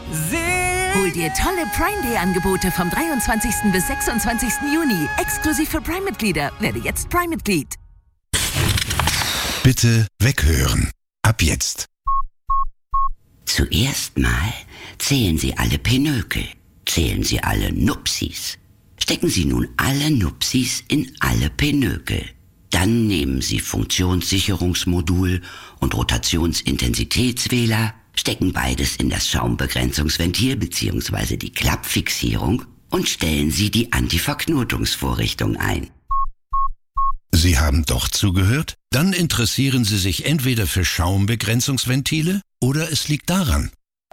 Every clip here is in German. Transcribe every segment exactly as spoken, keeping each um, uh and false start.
Hol dir tolle Prime Day Angebote vom dreiundzwanzigsten bis sechsundzwanzigsten Juni. Exklusiv für Prime-Mitglieder. Werde jetzt Prime-Mitglied. Bitte weghören. Ab jetzt. Zuerst mal zählen Sie alle Pinökel. Zählen Sie alle Nupsis. Stecken Sie nun alle Nupsis in alle Pinökel. Dann nehmen Sie Funktionssicherungsmodul und Rotationsintensitätswähler, stecken beides in das Schaumbegrenzungsventil bzw. die Klappfixierung und stellen Sie die Antiverknotungsvorrichtung ein. Sie haben doch zugehört? Dann interessieren Sie sich entweder für Schaumbegrenzungsventile oder es liegt daran.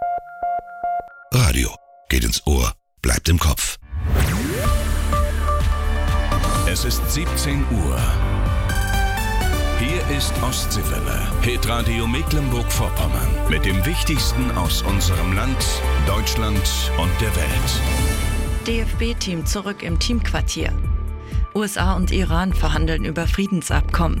Radio geht ins Ohr, bleibt im Kopf. Es ist siebzehn Uhr. Hier ist Ostseewelle, Hitradio Mecklenburg-Vorpommern. Mit dem Wichtigsten aus unserem Land, Deutschland und der Welt. D F B-Team zurück im Teamquartier. U S A und Iran verhandeln über Friedensabkommen.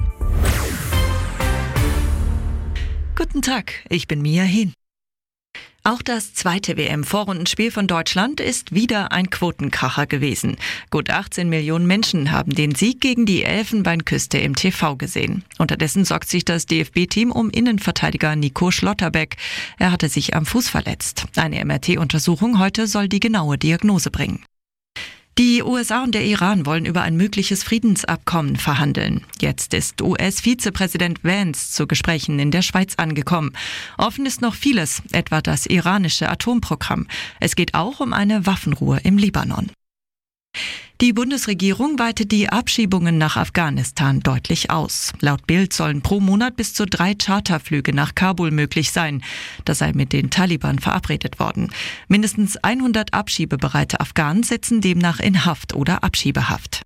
Guten Tag, ich bin Mia Hin. Auch das zweite W M-Vorrundenspiel von Deutschland ist wieder ein Quotenkracher gewesen. Gut achtzehn Millionen Menschen haben den Sieg gegen die Elfenbeinküste im T V gesehen. Unterdessen sorgt sich das D F B-Team um Innenverteidiger Nico Schlotterbeck. Er hatte sich am Fuß verletzt. Eine M R T-Untersuchung heute soll die genaue Diagnose bringen. Die U S A und der Iran wollen über ein mögliches Friedensabkommen verhandeln. Jetzt ist U S-Vizepräsident Vance zu Gesprächen in der Schweiz angekommen. Offen ist noch vieles, etwa das iranische Atomprogramm. Es geht auch um eine Waffenruhe im Libanon. Die Bundesregierung weitet die Abschiebungen nach Afghanistan deutlich aus. Laut Bild sollen pro Monat bis zu drei Charterflüge nach Kabul möglich sein. Das sei mit den Taliban verabredet worden. Mindestens hundert abschiebebereite Afghanen sitzen demnach in Haft oder Abschiebehaft.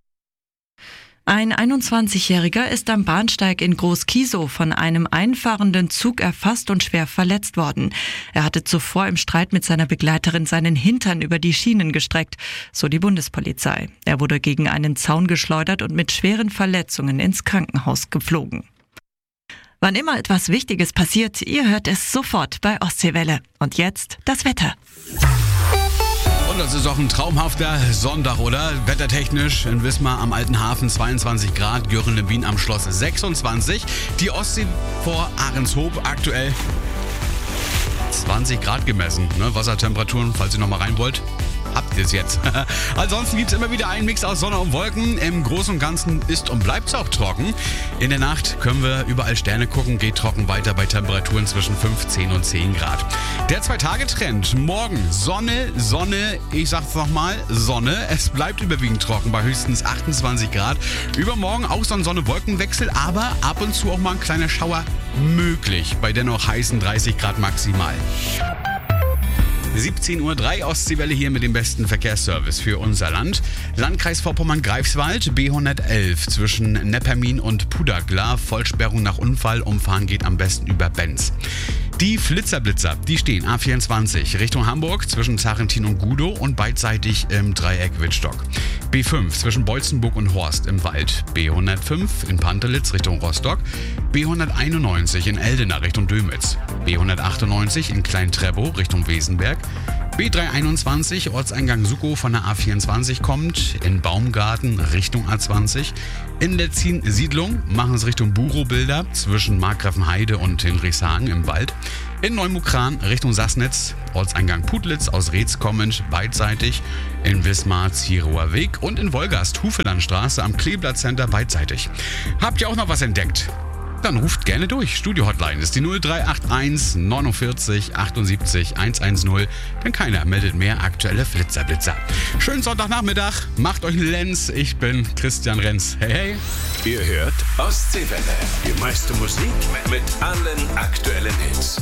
Ein einundzwanzigjähriger ist am Bahnsteig in Groß-Kiesow von einem einfahrenden Zug erfasst und schwer verletzt worden. Er hatte zuvor im Streit mit seiner Begleiterin seinen Hintern über die Schienen gestreckt, so die Bundespolizei. Er wurde gegen einen Zaun geschleudert und mit schweren Verletzungen ins Krankenhaus geflogen. Wann immer etwas Wichtiges passiert, ihr hört es sofort bei Ostseewelle. Und jetzt das Wetter. Und das ist auch ein traumhafter Sonntag, oder? Wettertechnisch in Wismar am Alten Hafen zweiundzwanzig Grad, Göringen-Wien am Schloss sechsundzwanzig. Die Ostsee vor Ahrenshoop aktuell zwanzig Grad gemessen. Ne? Wassertemperaturen, falls ihr noch mal rein wollt. Habt ihr es jetzt. Ansonsten gibt es immer wieder einen Mix aus Sonne und Wolken. Im Großen und Ganzen ist und bleibt es auch trocken. In der Nacht können wir überall Sterne gucken, geht trocken weiter bei Temperaturen zwischen fünfzehn und zehn Grad. Der Zwei-Tage-Trend. Morgen Sonne, Sonne, ich sag's nochmal, Sonne. Es bleibt überwiegend trocken bei höchstens achtundzwanzig Grad. Übermorgen auch so ein Sonne-Wolken-Wechsel, aber ab und zu auch mal ein kleiner Schauer möglich bei dennoch heißen dreißig Grad maximal. siebzehn Uhr drei Ostseewelle hier mit dem besten Verkehrsservice für unser Land. Landkreis Vorpommern-Greifswald, B hundertelf zwischen Neppermin und Pudagla. Vollsperrung nach Unfall, umfahren geht am besten über Benz. Die Flitzerblitzer, die stehen A vierundzwanzig Richtung Hamburg zwischen Zarentin und Gudow und beidseitig im Dreieck Wittstock. B fünf zwischen Beutzenburg und Horst im Wald. B hundertfünf in Pantelitz Richtung Rostock. B hunderteinundneunzig in Eldena Richtung Dömitz. B hundertachtundneunzig in Klein-Treppow Richtung Wesenberg. B dreihunderteinundzwanzig Ortseingang Suckow von der A vierundzwanzig kommt, in Baumgarten Richtung A zwanzig. In Letzin Siedlung machen es Richtung Burow-Bilder zwischen Markgrafenheide und Hinrichshagen im Wald. In Neumukran Richtung Sassnitz, Ortseingang Putlitz aus Reetz kommend, beidseitig. In Wismar Zierower Weg und in Wolgast Hufelandstraße am Kleeblatt Center beidseitig. Habt ihr auch noch was entdeckt? Dann ruft gerne durch. Studio-Hotline ist die null drei acht eins neunundvierzig achtundsiebzig hundertzehn, denn keiner meldet mehr aktuelle Flitzerblitzer. Schönen Sonntagnachmittag, macht euch einen Lenz. Ich bin Christian Renz. Hey, hey. Ihr hört Ostseewelle. Die meiste Musik mit allen aktuellen Hits.